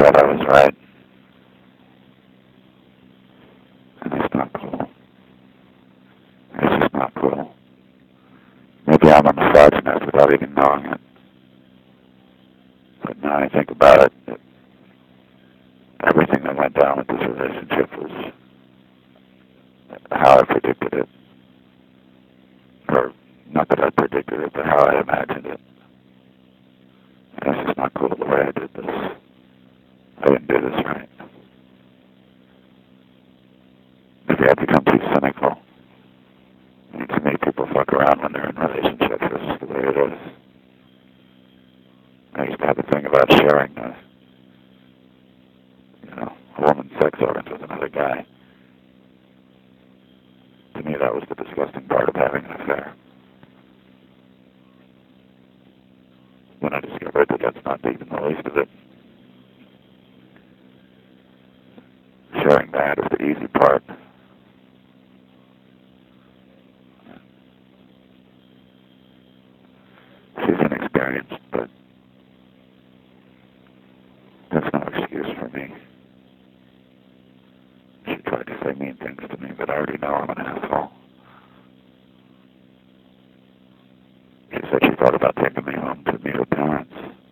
thought I was right. And it's not cool. It's just not cool. Maybe I'm a misogynist without even knowing it. But now I think about it, everything that went down with this relationship was how I predicted it. Or, not that I predicted it, but how I imagined it. And it's just not cool the way I did this. I didn't do this right. Maybe I've become too cynical. And to me, people fuck around when they're in relationships. That's just the way it is. I used to have a thing about sharing, a woman's sex organs with another guy. To me, that was the disgusting part of having an affair. When I discovered that that's not even the least of it. Sharing that is the easy part. She's inexperienced, but that's no excuse for me. She tried to say mean things to me, but I already know I'm an asshole. She said she thought about taking me home to meet her parents.